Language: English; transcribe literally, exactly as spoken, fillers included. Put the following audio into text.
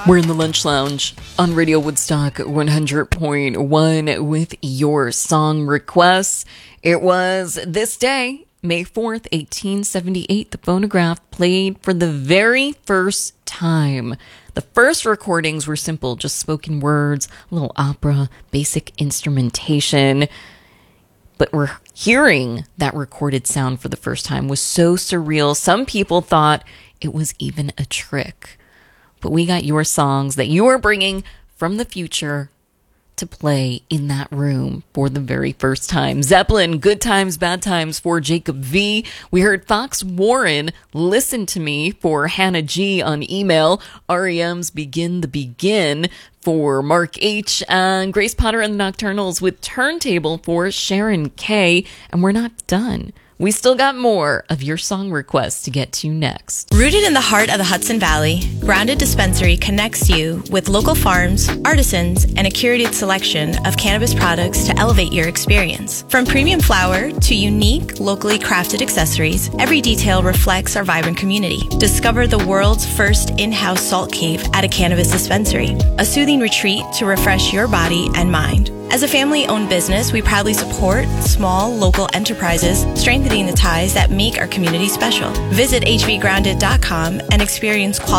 We're in the Lunch Lounge on Radio Woodstock one hundred point one with your song requests. It was this day, May fourth, eighteen seventy-eight, the phonograph played for the very first time. The first recordings were simple, just spoken words, a little opera, basic instrumentation. But we're hearing that recorded sound for the first time was so surreal. Some people thought it was even a trick. But we got your songs that you are bringing from the future to play in that room for the very first time. Zeppelin, Good Times, Bad Times for Jacob V. We heard Fox Warren, Listen to Me for Hannah G on email. R E M's Begin the Begin for Mark H. And Grace Potter and the Nocturnals with Turntable for Sharon K. And we're not done. We still got more of your song requests to get to next. Rooted in the heart of the Hudson Valley, Grounded Dispensary connects you with local farms, artisans, and a curated selection of cannabis products to elevate your experience. From premium flower to unique, locally crafted accessories, every detail reflects our vibrant community. Discover the world's first in-house salt cave at a cannabis dispensary, a soothing retreat to refresh your body and mind. As a family-owned business, we proudly support small, local enterprises, strengthening the ties that make our community special. Visit h v grounded dot com and experience quality